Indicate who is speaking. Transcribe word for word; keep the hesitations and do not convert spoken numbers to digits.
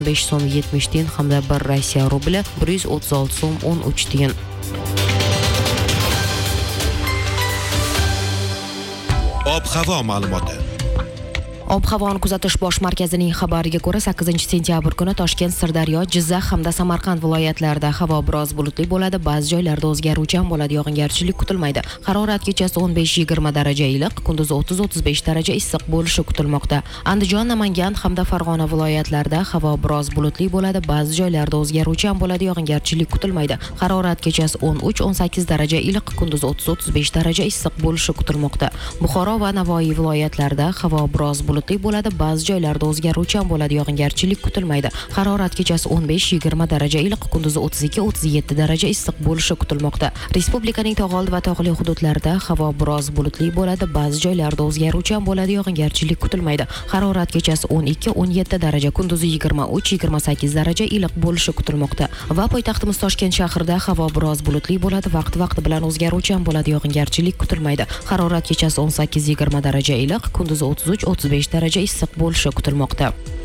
Speaker 1: besh so'm yetmish tiyin hamda bir Rossiya rubli bir yuz o'ttiz olti so'm o'n uch tiyin.
Speaker 2: Ob-havo ma'lumoti.
Speaker 1: Ob-havoni kuzatish bosh markazining xabariga ko'ra sakkizinchi sentyabr kuni Toshkent, Sirdaryo, Jizzax hamda Samarqand viloyatlarida havo biroz bulutli bo'ladi, ba'zi joylarda o'zgaruvchan bo'ladi, yog'ingarchilik kutilmaydi. Harorat kechasi o'n besh yigirma daraja iliq, kunduzi o'ttiz o'ttiz besh daraja issiq bo'lishi kutilmoqda. Andijon, Namangan hamda Farg'ona viloyatlarida havo biroz bulutli bo'ladi, ba'zi joylarda o'zgaruvchan bo'ladi, yog'ingarchilik kutilmaydi. Harorat kechasi o'n uch o'n sakkiz daraja iliq, kunduzi o'ttiz o'ttiz besh daraja issiq bo'lishi kutilmoqda. Buxoro va Navoiy viloyatlarida havo biroz bulutli bo'ladi, ba'zi joylarda o'zgaruvchan bo'ladi, yog'ingarchilik kutilmaydi. Harorat kechasi o'n besh yigirma daraja iliq, kunduzi o'ttiz ikki o'ttiz yetti daraja issiq bo'lishi kutilmoqda. Respublikaning tog'oldi va tog'li hududlarida havo biroz bulutli bo'ladi, ba'zi joylarda o'zgaruvchan bo'ladi, yog'ingarchilik kutilmaydi. Harorat kechasi o'n ikki o'n yetti daraja, kunduzi yigirma uch yigirma sakkiz daraja iliq bo'lishi kutilmoqda. Va poytaxtimiz Toshkent shahrida havo biroz bulutli bo'ladi, vaqti-vaqti bilan o'zgaruvchan bo'ladi, yog'ingarchilik kutilmaydi. Harorat kechasi o'n sakkiz yigirma daraja iliq, kunduzi o'ttiz uch o'ttiz besh daraja issiq bo'lishi kutilmoqda.